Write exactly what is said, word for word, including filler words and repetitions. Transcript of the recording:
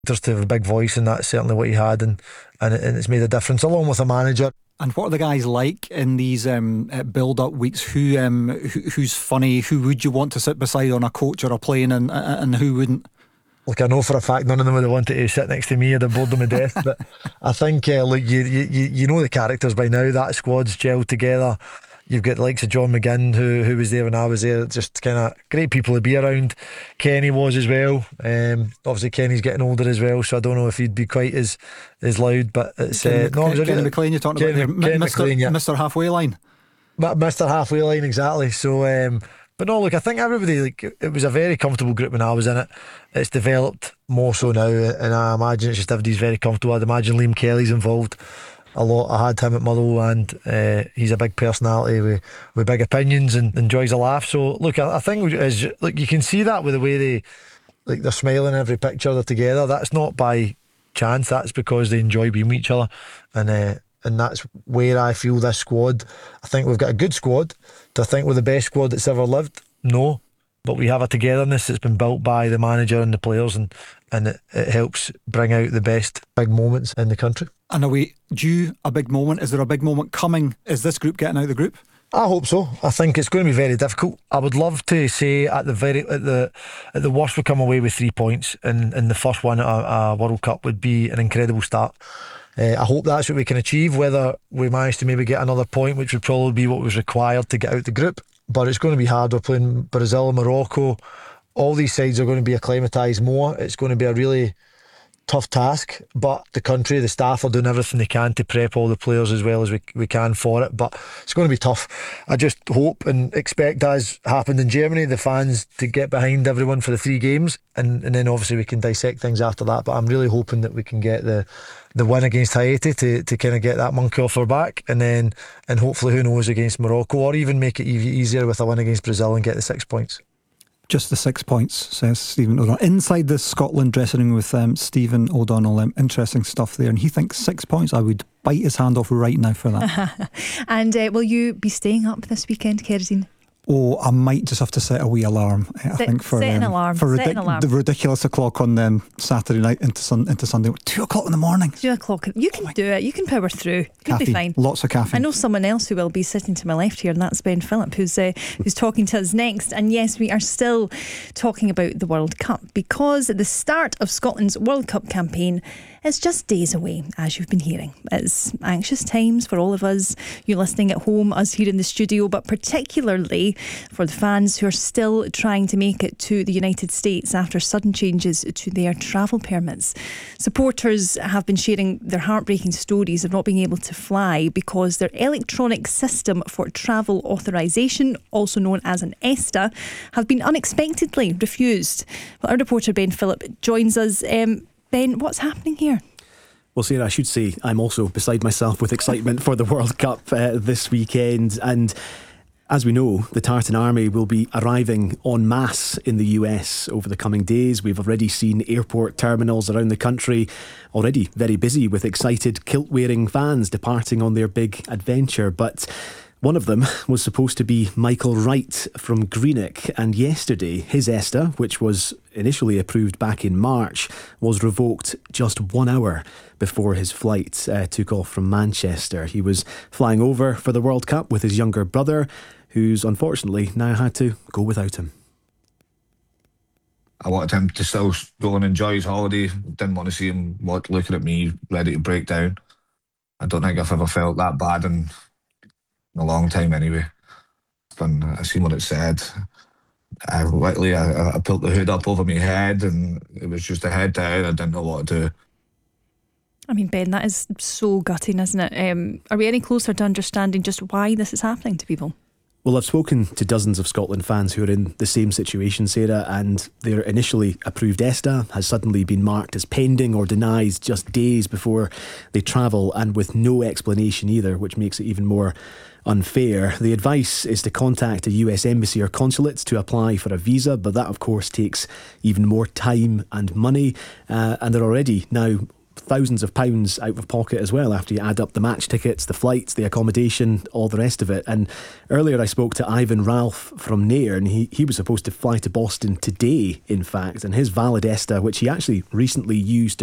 Just to have a big voice, and that's certainly what he had, and, and, it, and it's made a difference, along with a manager. And what are the guys like in these um, build-up weeks? Who, um, who who's funny? Who would you want to sit beside on a coach or a plane, and and who wouldn't? Look, I know for a fact none of them would have wanted to sit next to me. I'd have bored them to death. But I think, uh, look, you, you you know the characters by now. That squad's gelled together. You've got the likes of John McGinn, who who was there when I was there. Just kind of great people to be around. Kenny was as well. Um, obviously, Kenny's getting older as well, so I don't know if he'd be quite as as loud. But it's Kenny, uh, Mc, no, Kenny, Kenny really, McLean. You're talking Kenny, about there, Kenny Mister McLean, yeah. Mister Halfway Line. Mister Halfway Line, exactly. So, um, but no, look, I think everybody, like, it was a very comfortable group when I was in it. It's developed more so now, and I imagine it's just everybody's very comfortable. I'd imagine Liam Kelly's involved a lot. I had him at Motherwell, and uh, he's a big personality with, with big opinions and enjoys a laugh. So look, I, I think as look, you can see that with the way they, like, they're smiling in every picture they're together. That's not by chance. That's because they enjoy being with each other, and uh, and that's where I feel this squad. I think we've got a good squad. Do I think we're the best squad that's ever lived? No, but we have a togetherness that's been built by the manager and the players, and and it, it helps bring out the best big moments in the country. And are we due a big moment? Is there a big moment coming? Is this group getting out of the group? I hope so. I think it's going to be very difficult. I would love to say at the very at the at the worst we come away with three points, and, and the first one at a, a World Cup would be an incredible start. Uh, I hope that's what we can achieve. Whether we manage to maybe get another point, which would probably be what was required to get out the group, but it's going to be hard. We're playing Brazil, Morocco. All these sides are going to be acclimatised more. It's going to be a really tough task, but the country, the staff are doing everything they can to prep all the players as well as we, we can for it, but it's going to be tough. I just hope and expect, as happened in Germany, the fans to get behind everyone for the three games, and, and then obviously we can dissect things after that. But I'm really hoping that we can get the the win against Haiti to, to kind of get that monkey off our back, and then and hopefully, who knows, against Morocco, or even make it easier with a win against Brazil and get the six points. Just the six points, says Stephen O'Donnell. Inside the Scotland dressing room with um, Stephen O'Donnell, um, interesting stuff there. And he thinks six points. I would bite his hand off right now for that. And uh, will you be staying up this weekend, Kerosene? Oh, I might just have to set a wee alarm. I set, think for set an um, alarm. for set ridic- an alarm. the ridiculous o'clock on um, Saturday night into sun- into Sunday. Two o'clock in the morning. Two o'clock. You can oh do it. You can power through. You'll caffeine, be fine. Lots of caffeine. I know someone else who will be sitting to my left here, and that's Ben Phillip, who's uh, who's talking to us next. And yes, we are still talking about the World Cup, because the start of Scotland's World Cup campaign is just days away, as you've been hearing. It's anxious times for all of us, you listening at home, us here in the studio, but particularly for the fans who are still trying to make it to the United States after sudden changes to their travel permits. Supporters have been sharing their heartbreaking stories of not being able to fly because their electronic system for travel authorisation, also known as an ESTA, have been unexpectedly refused. Well, our reporter Ben Phillip joins us. Um, Ben, what's happening here? Well, Sarah, I should say I'm also beside myself with excitement for the World Cup uh, this weekend. And as we know, the Tartan Army will be arriving en masse in the U S over the coming days. We've already seen airport terminals around the country already very busy with excited kilt-wearing fans departing on their big adventure. But one of them was supposed to be Michael Wright from Greenock, and yesterday his ESTA, which was initially approved back in March, was revoked just one hour before his flight uh, took off from Manchester. He was flying over for the World Cup with his younger brother, who's unfortunately now had to go without him. I wanted him to still go and enjoy his holiday. Didn't want to see him looking at me ready to break down. I don't think I've ever felt that bad in in a long time anyway. When I seen what it said, I literally I, I pulled the hood up over my head, and it was just a head down. I didn't know what to do. I mean, Ben, that is so gutting, isn't it? Um, are we any closer to understanding just why this is happening to people? Well, I've spoken to dozens of Scotland fans who are in the same situation, Sarah, and their initially approved ESTA has suddenly been marked as pending or denied just days before they travel, and with no explanation either, which makes it even more unfair. The advice is to contact a U S embassy or consulate to apply for a visa, but that of course takes even more time and money, uh, and they're already now thousands of pounds out of pocket as well after you add up the match tickets, the flights, the accommodation, all the rest of it. And earlier I spoke to Ivan Ralph from Nairn, and he, he was supposed to fly to Boston today, in fact, and his Validesta, which he actually recently used to